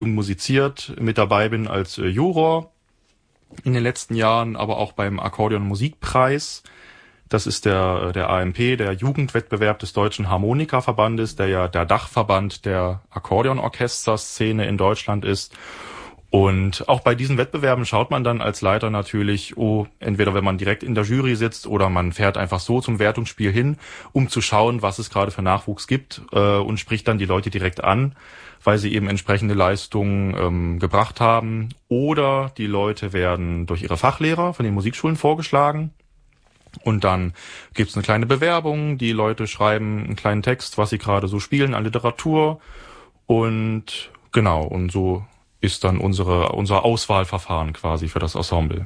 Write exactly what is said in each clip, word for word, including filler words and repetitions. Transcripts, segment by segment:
musiziert, mit dabei bin als äh, Juror in den letzten Jahren, aber auch beim Akkordeon Musikpreis. Das ist der der A M P, der Jugendwettbewerb des Deutschen Harmonikaverbandes, der ja der Dachverband der Akkordeonorchesterszene in Deutschland ist. Und auch bei diesen Wettbewerben schaut man dann als Leiter natürlich, oh, entweder wenn man direkt in der Jury sitzt oder man fährt einfach so zum Wertungsspiel hin, um zu schauen, was es gerade für Nachwuchs gibt, äh, und spricht dann die Leute direkt an, weil sie eben entsprechende Leistungen ähm, gebracht haben. Oder die Leute werden durch ihre Fachlehrer von den Musikschulen vorgeschlagen. Und dann gibt's eine kleine Bewerbung, die Leute schreiben einen kleinen Text, was sie gerade so spielen an Literatur. Und genau, und so ist dann unsere unser Auswahlverfahren quasi für das Ensemble.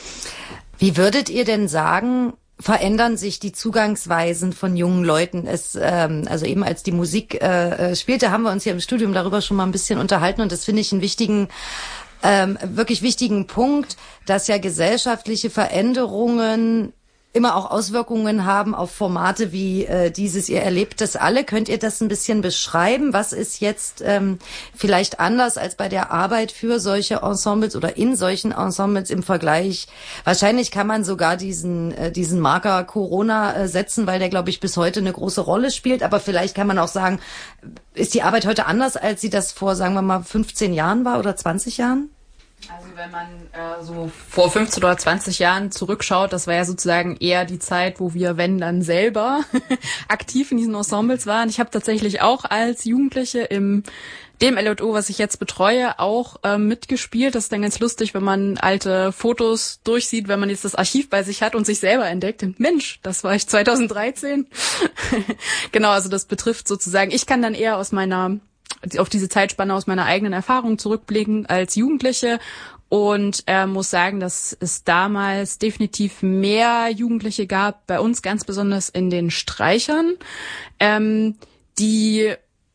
Wie würdet ihr denn sagen, verändern sich die Zugangsweisen von jungen Leuten? Es, ähm, also eben als die Musik äh, spielte, haben wir uns hier im Studium darüber schon mal ein bisschen unterhalten und das finde ich einen wichtigen, ähm, wirklich wichtigen Punkt, dass ja gesellschaftliche Veränderungen immer auch Auswirkungen haben auf Formate wie äh, dieses. Ihr erlebt das alle. Könnt ihr das ein bisschen beschreiben? Was ist jetzt ähm, vielleicht anders als bei der Arbeit für solche Ensembles oder in solchen Ensembles im Vergleich? Wahrscheinlich kann man sogar diesen äh, diesen Marker Corona äh, setzen, weil der, glaube ich, bis heute eine große Rolle spielt. Aber vielleicht kann man auch sagen, ist die Arbeit heute anders, als sie das vor, sagen wir mal, fünfzehn Jahren war oder zwanzig Jahren? Also wenn man äh, so vor fünfzehn oder zwanzig Jahren zurückschaut, das war ja sozusagen eher die Zeit, wo wir, wenn dann selber, aktiv in diesen Ensembles waren. Ich habe tatsächlich auch als Jugendliche im dem L J O, was ich jetzt betreue, auch äh, mitgespielt. Das ist dann ganz lustig, wenn man alte Fotos durchsieht, wenn man jetzt das Archiv bei sich hat und sich selber entdeckt. Mensch, das war ich zweitausenddreizehn. Genau, also das betrifft sozusagen, ich kann dann eher aus meiner auf diese Zeitspanne aus meiner eigenen Erfahrung zurückblicken als Jugendliche und äh, muss sagen, dass es damals definitiv mehr Jugendliche gab, bei uns ganz besonders in den Streichern, ähm, die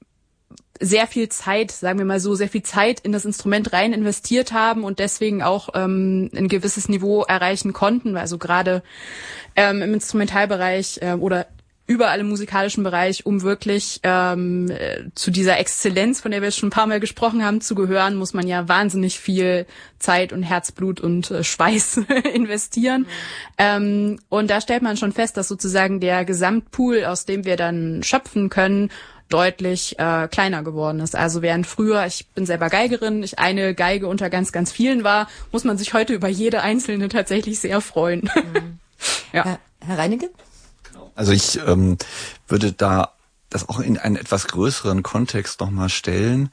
sehr viel Zeit, sagen wir mal so, sehr viel Zeit in das Instrument rein investiert haben und deswegen auch ähm, ein gewisses Niveau erreichen konnten, also gerade ähm, im Instrumentalbereich äh, oder überall im musikalischen Bereich, um wirklich ähm, zu dieser Exzellenz, von der wir jetzt schon ein paar Mal gesprochen haben, zu gehören, muss man ja wahnsinnig viel Zeit und Herzblut und äh, Schweiß investieren. Mhm. Ähm, und da stellt man schon fest, dass sozusagen der Gesamtpool, aus dem wir dann schöpfen können, deutlich äh, kleiner geworden ist. Also während früher, ich bin selber Geigerin, ich eine Geige unter ganz, ganz vielen war, muss man sich heute über jede einzelne tatsächlich sehr freuen. Mhm. Ja. Herr, Herr Reinecke? Also ich ähm, würde da das auch in einen etwas größeren Kontext nochmal stellen.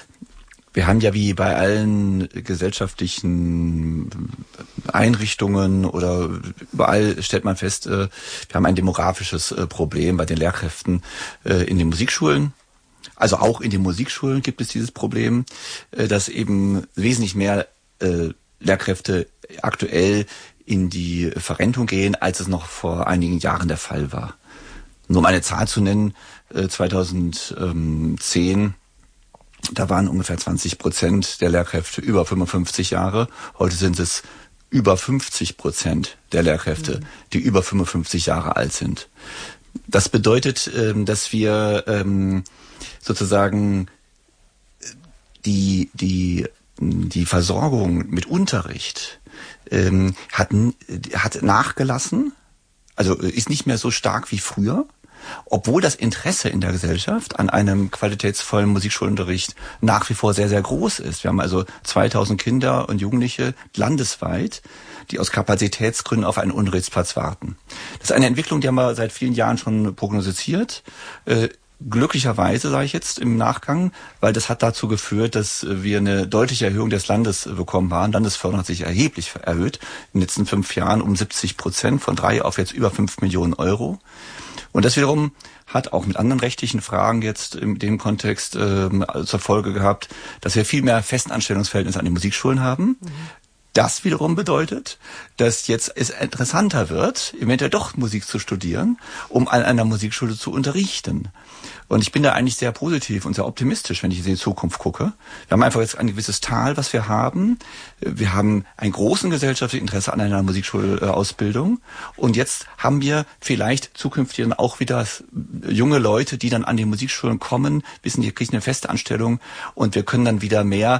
Wir haben ja wie bei allen gesellschaftlichen Einrichtungen oder überall stellt man fest, äh, wir haben ein demografisches äh, Problem bei den Lehrkräften äh, in den Musikschulen. Also auch in den Musikschulen gibt es dieses Problem, äh, dass eben wesentlich mehr äh, Lehrkräfte aktuell in die Verrentung gehen, als es noch vor einigen Jahren der Fall war. Nur um eine Zahl zu nennen, zweitausendzehn, da waren ungefähr zwanzig Prozent der Lehrkräfte über fünfundfünfzig Jahre. Heute sind es über fünfzig Prozent der Lehrkräfte, mhm. die über fünfundfünfzig Jahre alt sind. Das bedeutet, dass wir sozusagen die, die, die Versorgung mit Unterricht Ähm, hat, hat nachgelassen, also ist nicht mehr so stark wie früher, obwohl das Interesse in der Gesellschaft an einem qualitätsvollen Musikschulunterricht nach wie vor sehr, sehr groß ist. Wir haben also zweitausend Kinder und Jugendliche landesweit, die aus Kapazitätsgründen auf einen Unterrichtsplatz warten. Das ist eine Entwicklung, die haben wir seit vielen Jahren schon prognostiziert. Äh, Glücklicherweise, sage ich jetzt im Nachgang, weil das hat dazu geführt, dass wir eine deutliche Erhöhung des Landes bekommen haben. Landesförderung hat sich erheblich erhöht in den letzten fünf Jahren um siebzig Prozent, von drei auf jetzt über fünf Millionen Euro. Und das wiederum hat auch mit anderen rechtlichen Fragen jetzt in dem Kontext äh, zur Folge gehabt, dass wir viel mehr Festanstellungsverhältnisse an den Musikschulen haben. Mhm. Das wiederum bedeutet, dass jetzt es interessanter wird, eventuell doch Musik zu studieren, um an einer Musikschule zu unterrichten. Und ich bin da eigentlich sehr positiv und sehr optimistisch, wenn ich in die Zukunft gucke. Wir haben einfach jetzt ein gewisses Tal, was wir haben. Wir haben einen großen gesellschaftlichen Interesse an einer Musikschulausbildung. Und jetzt haben wir vielleicht zukünftig dann auch wieder junge Leute, die dann an die Musikschulen kommen, wissen, die kriegen eine feste Anstellung. Und wir können dann wieder mehr